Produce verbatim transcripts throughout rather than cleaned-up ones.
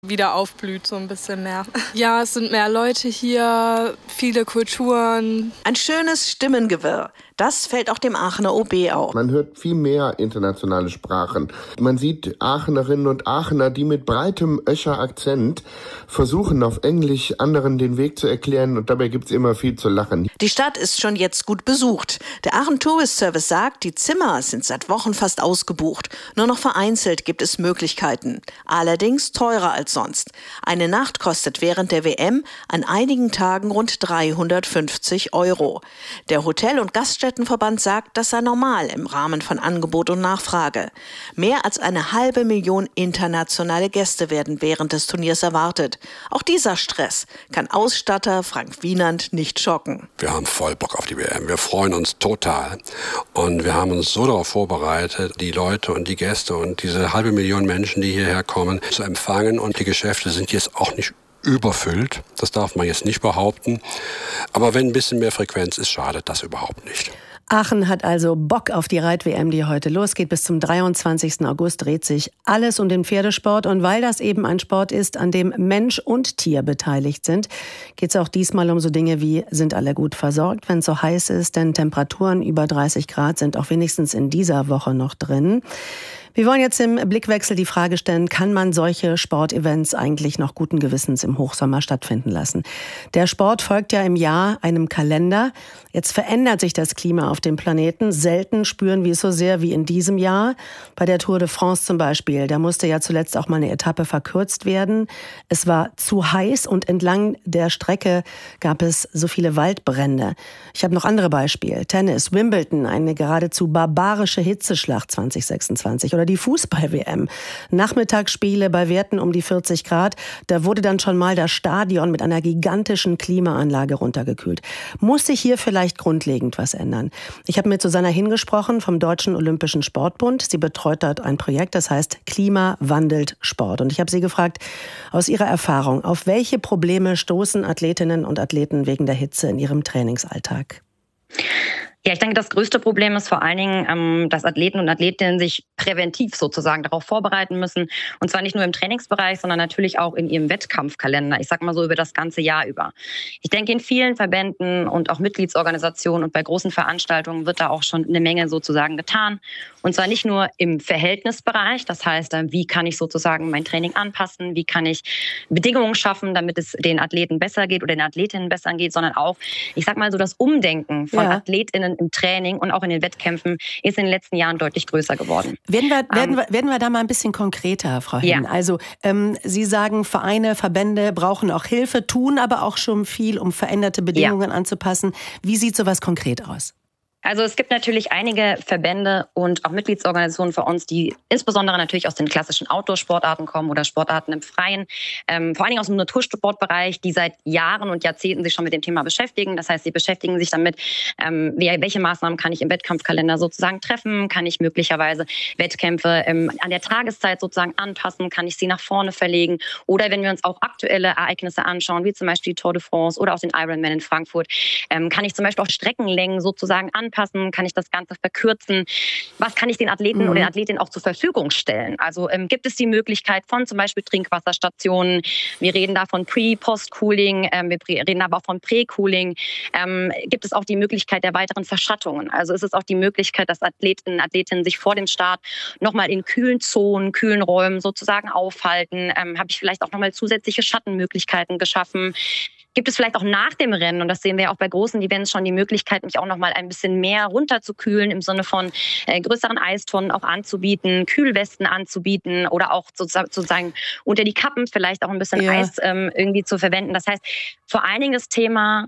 wieder aufblüht, so ein bisschen mehr. Ja, es sind mehr Leute hier, viele Kulturen. Ein schönes Stimmengewirr. Das fällt auch dem Aachener O B auf. Man hört viel mehr internationale Sprachen. Man sieht Aachenerinnen und Aachener, die mit breitem Öscher Akzent versuchen, auf Englisch anderen den Weg zu erklären, und dabei gibt's immer viel zu lachen. Die Stadt ist schon jetzt gut besucht. Der Aachen Tourist Service sagt, die Zimmer sind seit Wochen fast ausgebucht. Nur noch vereinzelt gibt es Möglichkeiten. Allerdings teurer als sonst. Eine Nacht kostet während der W M an einigen Tagen rund dreihundertfünfzig Euro. Der Hotel- und Gaststättenverband sagt, das sei normal im Rahmen von Angebot und Nachfrage. Mehr als eine halbe Million internationale Gäste werden während des Turniers erwartet. Auch dieser Stress kann Ausstatter Frank Wienand nicht schocken. Wir haben voll Bock auf die W M. Wir freuen uns total. Und wir haben uns so darauf vorbereitet, die Leute und die Gäste und diese halbe Million Menschen, die hierher kommen, zu empfangen. Und die Geschäfte sind jetzt auch nicht überfüllt. Das darf man jetzt nicht behaupten. Aber wenn ein bisschen mehr Frequenz ist, schadet das überhaupt nicht. Aachen hat also Bock auf die Reit-W M, die heute losgeht. Bis zum dreiundzwanzigsten August dreht sich alles um den Pferdesport. Und weil das eben ein Sport ist, an dem Mensch und Tier beteiligt sind, geht es auch diesmal um so Dinge wie, sind alle gut versorgt, wenn es so heiß ist? Denn Temperaturen über dreißig Grad sind auch wenigstens in dieser Woche noch drin. Wir wollen jetzt im Blickwechsel die Frage stellen, kann man solche Sportevents eigentlich noch guten Gewissens im Hochsommer stattfinden lassen? Der Sport folgt ja im Jahr einem Kalender. Jetzt verändert sich das Klima auf dem Planeten. Selten spüren wir es so sehr wie in diesem Jahr. Bei der Tour de France zum Beispiel, da musste ja zuletzt auch mal eine Etappe verkürzt werden. Es war zu heiß und entlang der Strecke gab es so viele Waldbrände. Ich habe noch andere Beispiele. Tennis, Wimbledon, eine geradezu barbarische Hitzeschlacht zwanzig sechsundzwanzig. Oder die Fußball-W M. Nachmittagsspiele bei Werten um die vierzig Grad. Da wurde dann schon mal das Stadion mit einer gigantischen Klimaanlage runtergekühlt. Muss sich hier vielleicht grundlegend was ändern? Ich habe mit Susanna Hinn gesprochen vom Deutschen Olympischen Sportbund. Sie betreut dort ein Projekt, das heißt Klima wandelt Sport. Und ich habe sie gefragt, aus ihrer Erfahrung, auf welche Probleme stoßen Athletinnen und Athleten wegen der Hitze in ihrem Trainingsalltag? Ja, ich denke, das größte Problem ist vor allen Dingen, ähm, dass Athleten und Athletinnen sich präventiv sozusagen darauf vorbereiten müssen. Und zwar nicht nur im Trainingsbereich, sondern natürlich auch in ihrem Wettkampfkalender. Ich sag mal so über das ganze Jahr über. Ich denke, in vielen Verbänden und auch Mitgliedsorganisationen und bei großen Veranstaltungen wird da auch schon eine Menge sozusagen getan. Und zwar nicht nur im Verhältnisbereich. Das heißt, wie kann ich sozusagen mein Training anpassen? Wie kann ich Bedingungen schaffen, damit es den Athleten besser geht oder den Athletinnen besser geht, sondern auch, ich sag mal so, das Umdenken von ja. Athletinnen im Training und auch in den Wettkämpfen ist in den letzten Jahren deutlich größer geworden. Werden wir, werden wir, werden wir da mal ein bisschen konkreter, Frau Hinn? Ja. Also ähm, Sie sagen, Vereine, Verbände brauchen auch Hilfe, tun aber auch schon viel, um veränderte Bedingungen ja. anzupassen. Wie sieht sowas konkret aus? Also es gibt natürlich einige Verbände und auch Mitgliedsorganisationen für uns, die insbesondere natürlich aus den klassischen Outdoor-Sportarten kommen oder Sportarten im Freien, ähm, vor allen Dingen aus dem Natursportbereich, die seit Jahren und Jahrzehnten sich schon mit dem Thema beschäftigen. Das heißt, sie beschäftigen sich damit, ähm, welche Maßnahmen kann ich im Wettkampfkalender sozusagen treffen, kann ich möglicherweise Wettkämpfe ähm, an der Tageszeit sozusagen anpassen, kann ich sie nach vorne verlegen oder wenn wir uns auch aktuelle Ereignisse anschauen, wie zum Beispiel die Tour de France oder auch den Ironman in Frankfurt, ähm, kann ich zum Beispiel auch Streckenlängen sozusagen anpassen. Passen, kann ich das Ganze verkürzen? Was kann ich den Athleten mhm. oder den Athletinnen auch zur Verfügung stellen? Also ähm, gibt es die Möglichkeit von zum Beispiel Trinkwasserstationen? Wir reden da von Pre-, Post-Cooling, ähm, wir reden aber auch von Prä-Cooling. Ähm, gibt es auch die Möglichkeit der weiteren Verschattungen? Also ist es auch die Möglichkeit, dass Athleten und Athletinnen sich vor dem Start nochmal in kühlen Zonen, kühlen Räumen sozusagen aufhalten? Ähm, habe ich vielleicht auch nochmal zusätzliche Schattenmöglichkeiten geschaffen? Gibt es vielleicht auch nach dem Rennen, und das sehen wir auch bei großen Events schon, die Möglichkeit, mich auch noch mal ein bisschen mehr runterzukühlen, im Sinne von äh, größeren Eistonnen auch anzubieten, Kühlwesten anzubieten oder auch sozusagen unter die Kappen vielleicht auch ein bisschen ja. Eis ähm, irgendwie zu verwenden. Das heißt, vor allen Dingen das Thema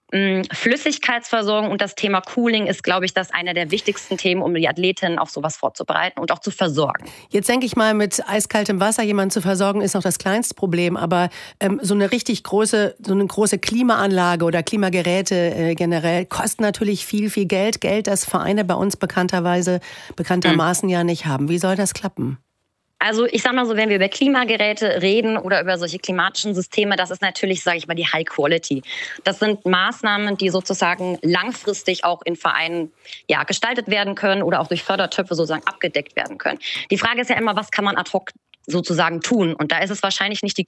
Flüssigkeitsversorgung und das Thema Cooling ist, glaube ich, das einer der wichtigsten Themen, um die Athletinnen auf sowas vorzubereiten und auch zu versorgen. Jetzt denke ich mal, mit eiskaltem Wasser jemanden zu versorgen, ist noch das kleinste Problem. Aber ähm, so eine richtig große, so eine große Klimaanlage oder Klimageräte äh, generell kosten natürlich viel, viel Geld. Geld, das Vereine bei uns bekannterweise, bekanntermaßen mhm. ja nicht haben. Wie soll das klappen? Also ich sag mal so, wenn wir über Klimageräte reden oder über solche klimatischen Systeme, das ist natürlich, sage ich mal, die High Quality. Das sind Maßnahmen, die sozusagen langfristig auch in Vereinen ja, gestaltet werden können oder auch durch Fördertöpfe sozusagen abgedeckt werden können. Die Frage ist ja immer, was kann man ad hoc sozusagen tun? Und da ist es wahrscheinlich nicht die